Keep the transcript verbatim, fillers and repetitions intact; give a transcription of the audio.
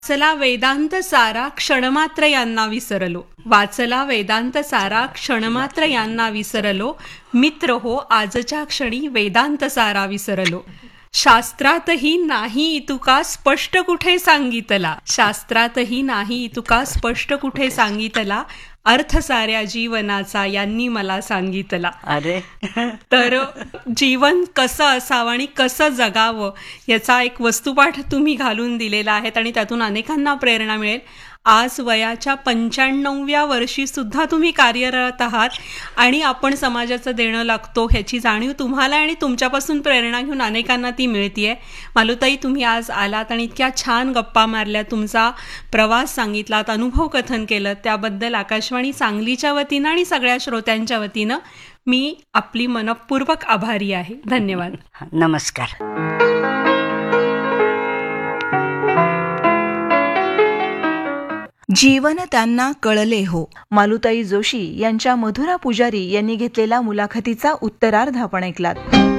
वाचला वेदांत सारा क्षणमात्र यांना विसरलो. वाचला वेदांत सारा क्षणमात्र यांना विसरलो. मित्र हो आजच्या क्षणी वेदांत सारा विसरलो. शास्त्रातही नाही इतुका स्पष्ट कुठे सांगितला. शास्त्रातही नाही इतुका स्पष्ट कुठे सांगितला. अर्थ साऱ्या जीवनाचा यांनी मला सांगितला. अरे तर जीवन कसं असावं आणि कसं जगावं याचा एक वस्तुपाठ तुम्ही घालून दिलेला आहे आणि त्यातून अनेकांना प्रेरणा मिळेल. आज वयाच्या पंच्याण्णव्या वर्षी सुद्धा तुम्ही कार्यरत आहात आणि आपण समाजाचं देणं लागतो ह्याची जाणीव तुम्हाला आणि तुमच्यापासून प्रेरणा घेऊन अनेकांना ती मिळतीये. मालुताई, तुम्ही आज आलात आणि इतक्या छान गप्पा मारल्या, तुमचा प्रवास सांगितलात, अनुभव कथन केलं, त्याबद्दल आकाशवाणी सांगलीच्या वतीनं आणि सगळ्या श्रोत्यांच्या वतीनं मी आपली मनःपूर्वक आभारी आहे. धन्यवाद. नमस्कार. जीवन त्यांना कळले हो. मालुताई जोशी यांच्या मधुरा पुजारी यांनी घेतलेला मुलाखतीचा उत्तरार्ध आपण ऐकलात.